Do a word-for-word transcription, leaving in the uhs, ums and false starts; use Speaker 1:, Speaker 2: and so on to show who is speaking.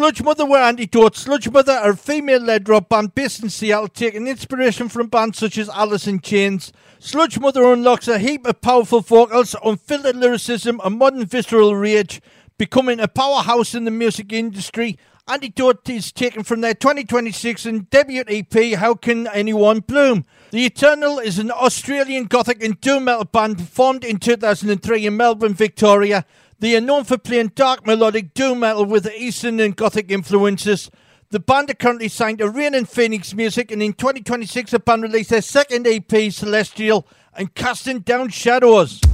Speaker 1: Sludge Mother were Antidote. Sludge Mother are a female-led rock band based in Seattle, taking inspiration from bands such as Alice in Chains. Sludge Mother unlocks a heap of powerful vocals, unfiltered lyricism and modern visceral rage, becoming a powerhouse in the music industry. Antidote is taken from their twenty twenty-six and debut E P, How Can Anyone Bloom? The Eternal is an Australian gothic and doom metal band formed in two thousand three in Melbourne, Victoria. They are known for playing dark melodic doom metal with Eastern and Gothic influences. The band are currently signed to Rain and Phoenix Music, and in twenty twenty-six the band released their second E P, Celestial, and Casting Down Shadows.